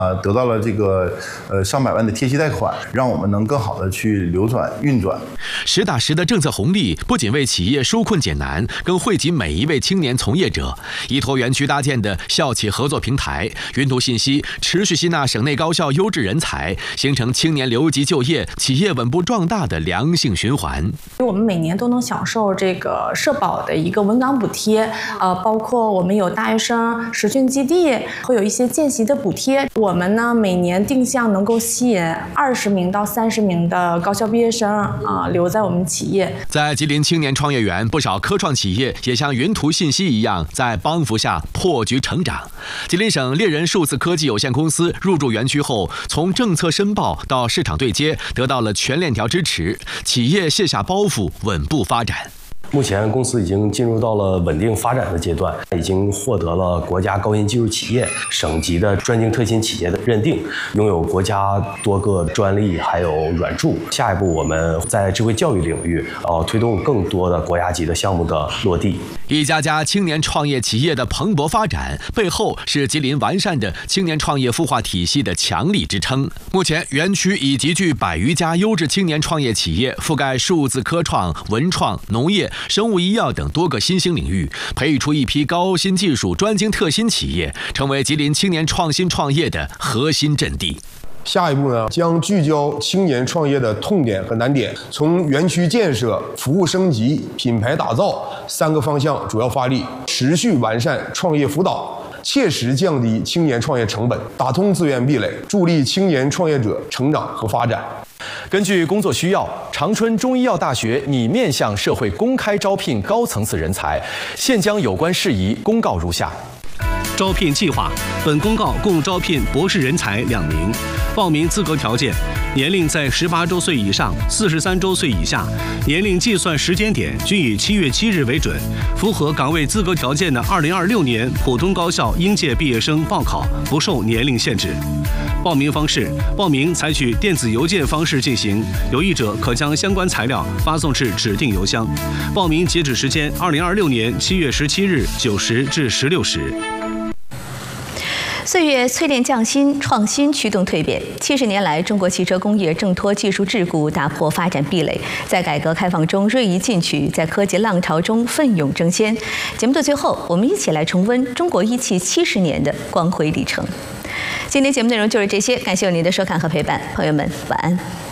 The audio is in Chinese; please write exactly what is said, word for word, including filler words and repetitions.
呃，得到了这个呃上百万的贴息贷款，让我们能更好的去流转运转。 实打实的政策红利不仅为企业纾困解难，更惠及每一位青年从业者。依托园区搭建的校企合作平台，云图信息持续吸纳省内高校优质人才，形成青年留级就业、企业稳步壮大的良性循环。 我们每年都能享受这个社保的一个稳岗补贴，呃，包括我们有大学生实训基地，会有一些见习的补贴。我们呢每年定向能够吸引二十名到三十名的高校毕业生啊、呃、留在我们企业。在吉林青年创业园，不少科创企业也像云图信息一样，在帮扶下破局成长。吉林省猎人数字科技有限公司入驻园区后，从政策申报到市场对接，得到了全链条支持，企业卸下包袱，稳步发展。 目前公司已经进入到了稳定发展的阶段，已经获得了国家高新技术企业、省级的专精特新企业的认定，拥有国家多个专利还有软著。下一步我们在智慧教育领域，呃，推动更多的国家级的项目的落地。 一家家青年创业企业的蓬勃发展，背后是吉林完善的青年创业孵化体系的强力支撑。目前，园区已集聚百余家优质青年创业企业，覆盖数字科创、文创、农业、生物医药等多个新兴领域，培育出一批高新技术专精特新企业，成为吉林青年创新创业的核心阵地。 下一步呢，将聚焦青年创业的痛点和难点，从园区建设、服务升级、品牌打造三个方向主要发力，持续完善创业辅导，切实降低青年创业成本，打通资源壁垒，助力青年创业者成长和发展。 根据工作需要，长春中医药大学拟面向社会公开招聘高层次人才，现将有关事宜公告如下。 招聘计划：本公告共招聘博士人才两名，报名资格条件：年龄在十八周岁以上，四十三周岁以下，年龄计算时间点均以七月七日为准。符合岗位资格条件的二零二六年普通高校应届毕业生报考，不受年龄限制。报名方式：报名采取电子邮件方式进行，有意者可将相关材料发送至指定邮箱。报名截止时间：二零二六年七月十七日九时至十六时。 岁月淬炼匠心，创新驱动蜕变。七十年来，中国汽车工业挣脱技术桎梏，打破发展壁垒，在改革开放中锐意进取，在科技浪潮中奋勇争先。节目的最后，我们一起来重温中国一汽七十年的光辉历程。今天节目内容就是这些，感谢您的收看和陪伴，朋友们晚安。